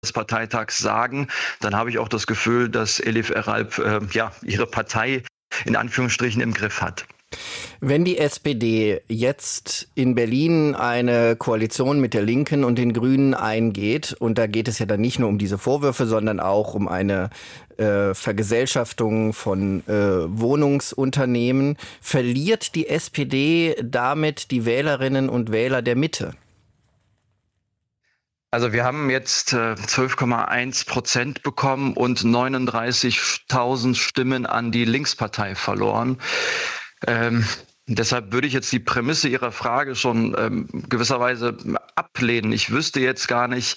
Bundesparteitags sagen, dann habe ich auch das Gefühl, dass Elif Eralp ihre Partei in Anführungsstrichen im Griff hat. Wenn die SPD jetzt in Berlin eine Koalition mit der Linken und den Grünen eingeht, und da geht es ja dann nicht nur um diese Vorwürfe, sondern auch um eine Vergesellschaftung von Wohnungsunternehmen, verliert die SPD damit die Wählerinnen und Wähler der Mitte? Also wir haben jetzt 12,1% bekommen und 39.000 Stimmen an die Linkspartei verloren. Deshalb würde ich jetzt die Prämisse Ihrer Frage schon gewisserweise ablehnen. Ich wüsste jetzt gar nicht,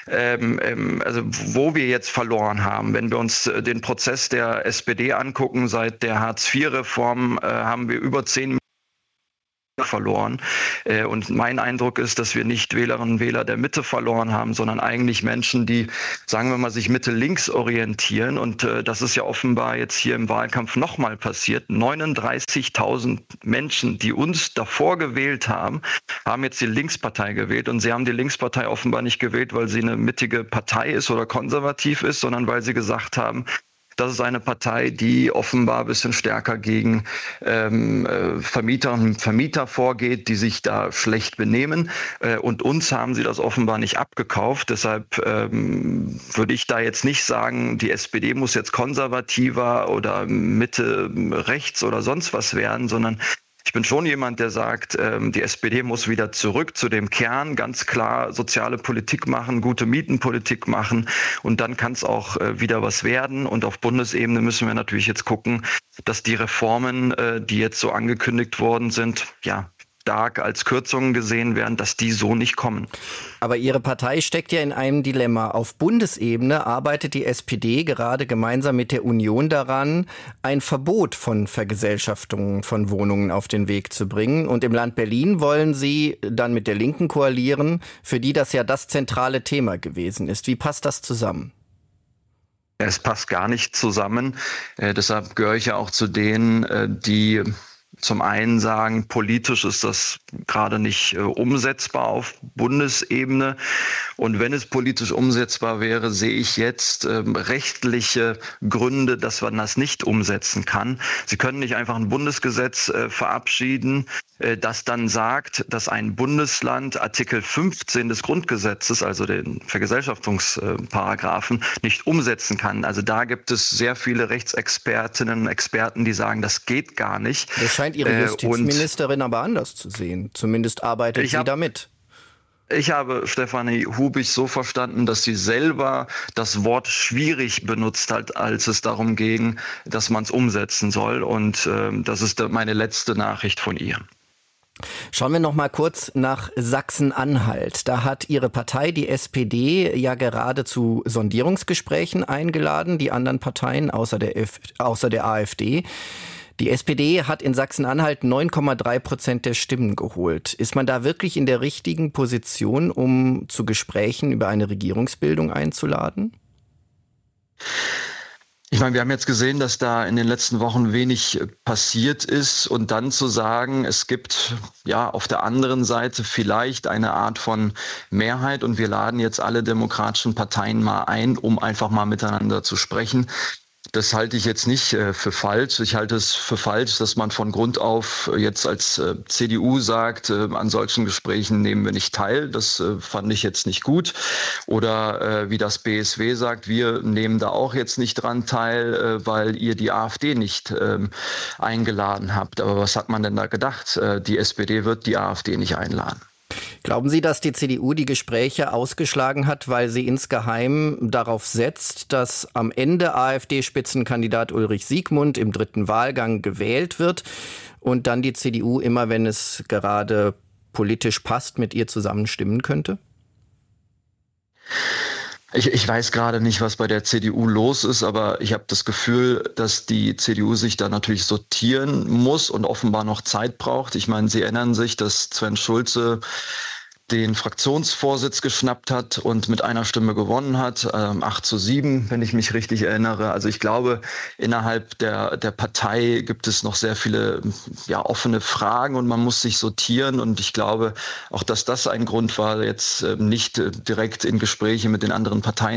wo wir jetzt verloren haben. Wenn wir uns den Prozess der SPD angucken, seit der Hartz-IV-Reform haben wir über 10 Millionen verloren. Und mein Eindruck ist, dass wir nicht Wählerinnen und Wähler der Mitte verloren haben, sondern eigentlich Menschen, die, sagen wir mal, sich Mitte-links orientieren. Und das ist ja offenbar jetzt hier im Wahlkampf nochmal passiert. 39.000 Menschen, die uns davor gewählt haben, haben jetzt die Linkspartei gewählt. Und sie haben die Linkspartei offenbar nicht gewählt, weil sie eine mittige Partei ist oder konservativ ist, sondern weil sie gesagt haben, das ist eine Partei, die offenbar ein bisschen stärker gegen Vermieterinnen und Vermieter vorgeht, die sich da schlecht benehmen. Und uns haben sie das offenbar nicht abgekauft. Deshalb würde ich da jetzt nicht sagen, die SPD muss jetzt konservativer oder Mitte rechts oder sonst was werden, sondern ich bin schon jemand, der sagt, die SPD muss wieder zurück zu dem Kern, ganz klar soziale Politik machen, gute Mietenpolitik machen und dann kann es auch wieder was werden. Und auf Bundesebene müssen wir natürlich jetzt gucken, dass die Reformen, die jetzt so angekündigt worden sind, stark als Kürzungen gesehen werden, dass die so nicht kommen. Aber Ihre Partei steckt ja in einem Dilemma. Auf Bundesebene arbeitet die SPD gerade gemeinsam mit der Union daran, ein Verbot von Vergesellschaftungen von Wohnungen auf den Weg zu bringen. Und im Land Berlin wollen Sie dann mit der Linken koalieren, für die das ja das zentrale Thema gewesen ist. Wie passt das zusammen? Es passt gar nicht zusammen. Deshalb gehöre ich ja auch zu denen, die zum einen sagen, politisch ist das gerade nicht umsetzbar auf Bundesebene. Und wenn es politisch umsetzbar wäre, sehe ich jetzt rechtliche Gründe, dass man das nicht umsetzen kann. Sie können nicht einfach ein Bundesgesetz verabschieden, das dann sagt, dass ein Bundesland Artikel 15 des Grundgesetzes, also den Vergesellschaftungsparagraphen, nicht umsetzen kann. Also da gibt es sehr viele Rechtsexpertinnen und Experten, die sagen, das geht gar nicht. Das scheint Ihre Justizministerin aber anders zu sehen. Zumindest arbeitet sie damit. Ich habe Stefanie Hubich so verstanden, dass sie selber das Wort schwierig benutzt hat, als es darum ging, dass man es umsetzen soll. Und das ist meine letzte Nachricht von ihr. Schauen wir noch mal kurz nach Sachsen-Anhalt. Da hat Ihre Partei, die SPD, ja gerade zu Sondierungsgesprächen eingeladen, die anderen Parteien außer der AfD. Die SPD hat in Sachsen-Anhalt 9,3% der Stimmen geholt. Ist man da wirklich in der richtigen Position, um zu Gesprächen über eine Regierungsbildung einzuladen? Ich meine, wir haben jetzt gesehen, dass da in den letzten Wochen wenig passiert ist und dann zu sagen, es gibt auf der anderen Seite vielleicht eine Art von Mehrheit und wir laden jetzt alle demokratischen Parteien mal ein, um einfach mal miteinander zu sprechen. Das halte ich jetzt nicht für falsch. Ich halte es für falsch, dass man von Grund auf jetzt als CDU sagt, an solchen Gesprächen nehmen wir nicht teil. Das fand ich jetzt nicht gut. Oder wie das BSW sagt, wir nehmen da auch jetzt nicht dran teil, weil ihr die AfD nicht eingeladen habt. Aber was hat man denn da gedacht? Die SPD wird die AfD nicht einladen. Glauben Sie, dass die CDU die Gespräche ausgeschlagen hat, weil sie insgeheim darauf setzt, dass am Ende AfD-Spitzenkandidat Ulrich Siegmund im 3. Wahlgang gewählt wird und dann die CDU immer, wenn es gerade politisch passt, mit ihr zusammen stimmen könnte? Ich weiß gerade nicht, was bei der CDU los ist, aber ich habe das Gefühl, dass die CDU sich da natürlich sortieren muss und offenbar noch Zeit braucht. Ich meine, Sie erinnern sich, dass Sven Schulze den Fraktionsvorsitz geschnappt hat und mit einer Stimme gewonnen hat, 8:7, wenn ich mich richtig erinnere. Also ich glaube, innerhalb der Partei gibt es noch sehr viele offene Fragen und man muss sich sortieren. Und ich glaube auch, dass das ein Grund war, jetzt nicht direkt in Gespräche mit den anderen Parteien